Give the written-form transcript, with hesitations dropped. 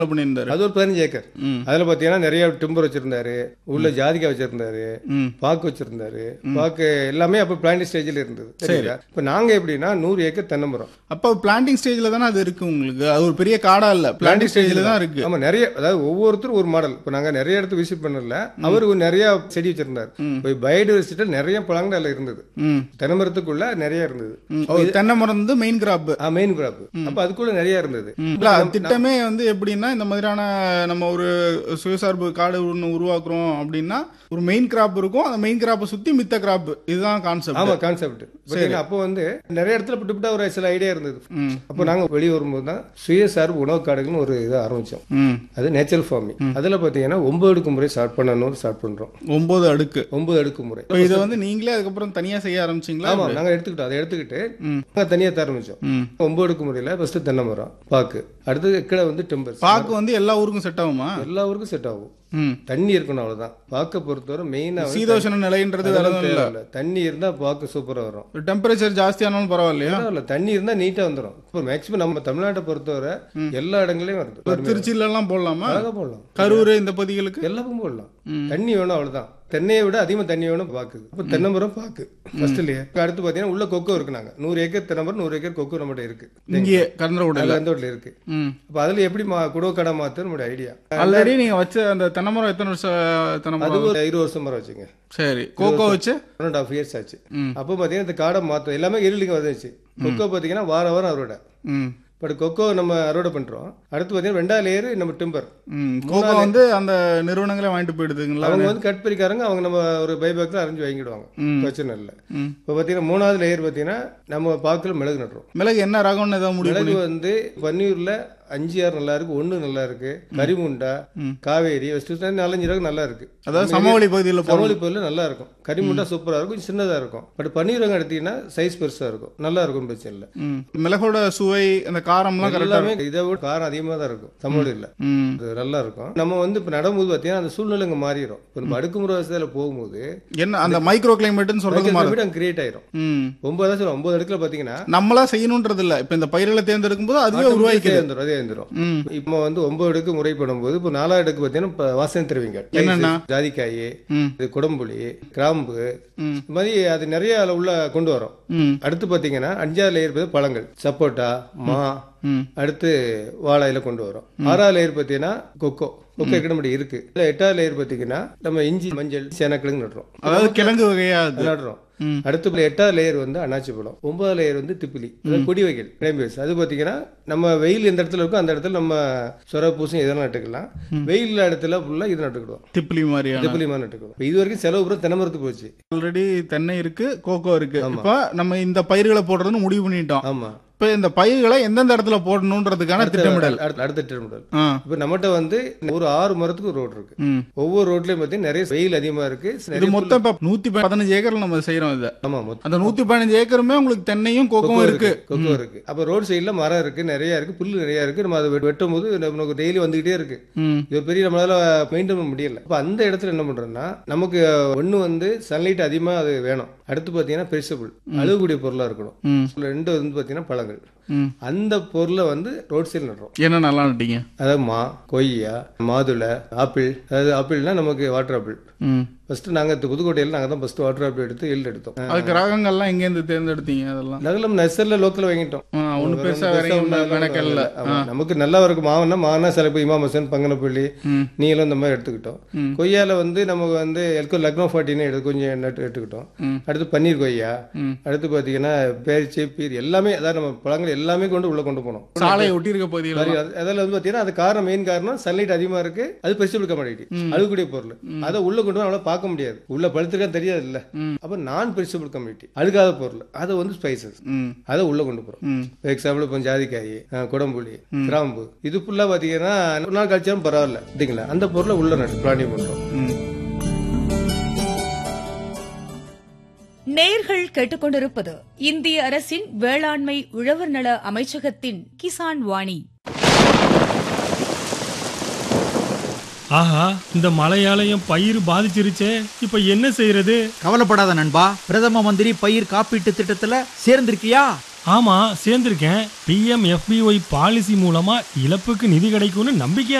பண்ணியிருந்தாரு. அது ஒரு 15 ஏக்கர். அதுல பாத்தீங்கன்னா நிறைய டிம்பர் வச்சிருந்தாரு, உள்ள ஜாதிக்காய் வச்சிருந்தாரு, பாக்கு வச்சிருந்தாரு. பாக்கு எல்லாமே அப்ப பிளான்டிங் ஸ்டேஜ்ல இருந்தது. சரிங்களா? இப்ப நாங்க எப்படின்னா 100 ஏக்கர் தென்னை மரம். அப்ப பிளான்டிங் ஸ்டேஜ்ல தானே அது இருக்கு உங்களுக்கு? அது ஒரு பெரிய காடா இல்ல, பிளான்டிங் ஸ்டேஜ்ல தான் இருக்கு. ஆமா, நிறைய, அதாவது ஒவ்வொருத்தரும் ஒரு மாடல். இப்ப நாங்க நிறைய இடத்து விசிட் பண்ணல, அவரு நிறைய செடி வச்சிருந்தாரு. பயோடைவர்சிட்டி நிறைய பழங்கள் அதுல இருந்தது. தென்னை மரத்துக்குள்ள நிறைய இருந்தது. தென்னை மரம் வந்து மெயின் கிராப். Main graph. அப்ப அதுக்குள்ள நிறைய இருந்தது. திட்டமே வந்து எப்படின்னா, இந்த மாதிரியான நம்ம ஒரு சுயசார்பு காடு ஒன்று உருவாக்குறோம் அப்படின்னா ஒரு மெயின் கிராப் இருக்கும், அந்த மெயின் கிராப்பை சுத்தி மித்த கிராப், இதுதான் கான்செப்ட். ஆமா, கான்செப்ட். அப்போ வந்து நிறைய இடத்துல விட்டு ஒரு சில ஐடியா இருந்தது. அப்போ நாங்க வெளியே வரும்போது தான் சுயசார்பு உணவு காடுகள்னு ஒரு இதை ஆரம்பிச்சோம். அது நேச்சுரல் ஃபார்மிங். அதுல பாத்தீங்கன்னா 9 அடுக்கு முறை ஸ்டார்ட் பண்ணணும், ஸ்டார்ட் பண்றோம். 9 அடுக்கு முறை. இதை வந்து நீங்களே அதுக்கப்புறம் தனியா செய்ய ஆரம்பிச்சீங்களா? ஆமா, நாங்க எடுத்துக்கிட்டோம். அதை எடுத்துக்கிட்டு தனியா ஆரம்பிச்சோம். 9 அடுக்கு முறையில ஃபர்ஸ்ட் தென்னை மரம், பாக்கு, அடுத்தது கீழே வந்து டிம்பர். பாக்கு வந்து எல்லா ஊருக்கும் செட் ஆகுமா? எல்லா ஊருக்கும் செட் ஆகும். தண்ணி இருக்கணும், அவ்வளவுதான். பாக்க பொறுத்தவரை மெயினா சீதோஷண நிலைன்றது இல்ல. தண்ணி இருந்தா பாக்கு சூப்பரா வரும். டெம்பரேச்சர் ஜாஸ்தி ஆனாலும் பரவாயில்லையா? தண்ணி இருந்தா நீட்டா வந்துடும். இப்போ மேக்ஸிமம் நம்ம தமிழ்நாட்டை பொறுத்தவரை எல்லா இடங்களையும் வருது. திருச்சியில எல்லாம் போடலாமா? போடலாம். கரூர் இந்த பகுதிகளுக்கு எல்லாருக்கும் போடலாம். தண்ணி வேணும், அவ்வளவுதான். தென்னையை விட அதிகமா தண்ணி வேணும் பாக்குது. இப்போ தென்னை மரம் பாக்கு ஃபர்ஸ்ட்லயே. அடுத்து பாத்தீங்கன்னா உள்ள கொக்கோ இருக்கு. நாங்க 100 ஏக்கர் தென்னை மரம், 100 ஏக்கர் கொக்கோ நம்மகிட்ட இருக்கு. இங்கே கந்தரோட இருக்கு. அப்ப அதுல எப்படி குடோ கடை மாத்து நம்முடைய ஐடியா. ஆல்ரெடி நீங்க வச்ச அந்த தென்னை மரம் எத்தனை வருஷம் தென்னை மரம்? அது 20 வருஷம் மரம் வச்சுங்க. சரி. கோகோ வச்சு 1.5 years ஆச்சு. அப்போ பாத்தீங்கன்னா இந்த காடை மாத்தம் எல்லாமே இருளிங்க வந்துச்சு. கொக்கோ பாத்தீங்கன்னா வாரம் அறுவடை. பட் கொக்கோ நம்ம அறுவடை பண்றோம். அடுத்து பாத்தீங்கன்னா 2வது லேயர் நம்ம டிம்பர். கோகோ வந்து அந்த நிறுவனங்களே வாங்கிட்டு போயிடுதுங்களா? அவங்க வந்து கட் பறிக்காரங்க, அவங்க நம்ம ஒரு பைபேக்ல அரைஞ்சு வாங்கிடுவாங்க. பிரச்சனை இல்லை. இப்போ பாத்தீங்கன்னா 3வது லேயர் பாத்தீங்கன்னா நம்ம பாக்குல மிளகு நடுறோம். மிளகு என்ன ரகம்னு ஏதாவது முடிவு? மிளகு வந்து பன்னீர்ல 5-6 நல்லா இருக்கு, 1 நல்லா இருக்கு, கரிமுண்டா, காவேரி, நாலஞ்சு ரகம் நல்லா இருக்கு. அதாவது சமவெளி பகுதியில் நல்லா இருக்கும். கரிமுண்டா சூப்பரா இருக்கும், கொஞ்சம் சின்னதா இருக்கும். பட் பன்னீர் ரகம் எடுத்தீங்கன்னா சைஸ் பெருசா இருக்கும், நல்லா இருக்கும், பிரச்சனை இல்லை. மிளகோட சுவை, அந்த காரம்லாம் எல்லாமே இதை விட காரம் அதிகமா தான் இருக்கும் சமவெளியில். நல்லா இருக்கும். நம்ம வந்து இப்ப நடும்போது பாத்தீங்கன்னா அந்த சூழ்நிலை இங்க மாறிடும். இப்ப அடுக்குமுறை வசதியில போகும்போது என்ன அந்த மைக்ரோ கிளைமேட்னு சொல்றது கிரியேட் ஆயிரும். 9 அடுக்குல பாத்தீங்கன்னா நம்மளா செய்யணும்ன்றது இல்ல. இப்ப இந்த பயிர்களை தேர்ந்தெடுக்கும் போது அதுவே உருவாக்கி வந்துடும். இப்ப வந்து 9 அடுக்கு முறைப்படும் போது இப்போ 4வது அடுக்கு பாத்தீங்கன்னா வாசனை திரவியங்கள், என்னன்னா ஜாதிக்காய், குடம்புளி, கிராம்பு, இந்த மாதிரி அது நிறைய உள்ள கொண்டு வரும். அடுத்து பாத்தீங்கன்னா 5வது லேயர் பழங்கள், சப்போட்டா, மா, அடுத்து வாழையில கொண்டு வரும். 6வது லேயர் பாத்தீங்கன்னா கொக்கோ கிடம்படி இருக்கு. 8வது லேயர் பாத்தீங்கன்னா நம்ம இஞ்சி, மஞ்சள், சேனக்கிழங்கு நடுறோம். அதாவது கிழங்கு வகையா நடுறோம். அடுத்து 8வது லேயர் வந்து அன்னாச்சி பழம். 9வது லேயர் வந்து திப்பிலி, கொடி வகைகள். அது பாத்தீங்கன்னா நம்ம வெயில் எந்த இடத்துல இருக்கோ அந்த இடத்துல நம்ம சொர பூசம் இதெல்லாம் நட்டுக்கலாம். வெயில் இடத்துல ஃபுல்லா இது நட்டுக்கிடுவோம். திப்பிலி மாதிரி நட்டுக்கிடுவோம். இது வரைக்கும் செலவு பூரா தென்னை மரத்துக்கு போச்சு. ஆல்ரெடி தென்னை இருக்கு, கோகோ இருக்கு. இப்ப நம்ம இந்த பயிர்களை போடுறதுன்னு முடிவு பண்ணிட்டோம். ஆமா. இப்ப இந்த பயிர்களை எந்தெந்த இடத்துல போடணும்ன்றதுக்கான திட்டமிடல், அடுத்த திட்டமிடல். இப்ப நம்மகிட்ட வந்து ஒரு 6 மரத்துக்கு ரோடு இருக்கு. ஒவ்வொரு ரோட்லயும் பாத்தீங்கன்னா நிறைய வெயில் அதிகமா இருக்கு. இது மொத்தம் 115 ஏக்கர்ல நம்ம செய்யறோம் இதை. ஆமா, அந்த 115 ஏக்கருமே உங்களுக்கு தென்னையும் கோகோவும் இருக்கு. அப்ப ரோடு சைடுல மரம் இருக்கு, நிறைய இருக்கு, புல்லு நிறைய இருக்கு. நம்ம அதை வெட்டும் போது நமக்கு டெய்லி வந்துகிட்டே இருக்கு. இது பெரிய நம்மளால மெயின்டைன் பண்ண முடியல. அப்ப அந்த இடத்துல என்ன பண்றோம்னா, நமக்கு ஒண்ணு வந்து சன்லைட் அதிகமா அது வேணும். அடுத்து பாத்தீங்கன்னா பெரிசபிள், அழுகக்கூடிய பொருளா இருக்கணும். 2 வந்து பாத்தீங்கன்னா பழங்கள். அந்த பொருளை வந்து ரோட் சைடு நடுறோம். என்ன நல்லா நட்டீங்க? அதாவது மா, கொய்யா, மாதுளை, ஆப்பிள். அதாவது ஆப்பிள்னா நமக்கு வாட்டர் ஆப்பிள். ஃபர்ஸ்ட் நாங்க புதுக்கோட்டையில நாங்க தான் ஃபர்ஸ்ட் வாட்டர் ஆப்பிள் எடுத்து எல் எடுத்தோம். அதுக்கு ரகங்கள்லாம் எங்க இருந்து தேர்ந்தெடுத்தீங்க? அதெல்லாம் நகலம் நர்சரியில லோக்கல் வாங்கிட்டோம். ஒண்ணு பெருசா மெனக்கல்ல. நமக்கு நல்லா இருக்கு. மாவனா சில இப்போ இமாமசன், பங்கனப்பள்ளி, நீங்களும் இந்த மாதிரி எடுத்துக்கிட்டோம். கொய்யால வந்து நமக்கு வந்து லக்னோ 14 எடுத்து கொஞ்சம் எடுத்துக்கிட்டோம். அடுத்து பன்னீர் கொய்யா, அடுத்து பாத்தீங்கன்னா பேரிச்சை, பீர், எல்லாமே அதாவது நம்ம பழங்கள் எல்லாமே உள்ள கொண்டு போனோம். சாலையை ஒட்டி இருக்க பகுதியில் அதில் வந்து பாத்தீங்கன்னா அது காரணம், மெயின் காரணம் சன்லைட் அதிகமா இருக்கு. அது பெரிசபிள் கமாடிட்டி, அழுகக்கூடிய பொருள். அதை உள்ள கொண்டு வந்து பார்க்க முடியாது, உள்ள பழுத்திருக்கா தெரியாது இல்ல. அப்ப நான் பெரிசபிள் கம்யூனிட்டி, அழுகாத பொருள், அதை வந்து ஸ்பைசஸ், அதை உள்ள கொண்டு போறோம். எக்ஸாம்பிள் இப்போ ஜாதிக்காய், குடம்புளி, கிராம்பு, இது ஃபுல்லா பாத்தீங்கன்னா ஒரு நாள் கழிச்சாலும் பரவாயில்ல இல்லைங்களா, அந்த பொருளை உள்ள பிளானிங் பண்றோம். நேயர்கள் கேட்டுக்கொண்டிருப்பது இந்திய அரசின் வேளாண்மை உழவர் நல அமைச்சகத்தின் கிசான் வாணி. ஆஹா, இந்த மழையாலயம் பயிர் பாதிச்சிருச்சே, இப்ப என்ன செய்யறது? கவலைப்படாத நண்பா, பிரதம மந்திரி பயிர் காப்பீட்டு திட்டத்துல சேர்ந்திருக்கியா? ஆமா சேர்ந்திருக்கேன். PMFBY பாலிசி மூலமா இழப்புக்கு நிதி கிடைக்கும்னு நம்பிக்கையா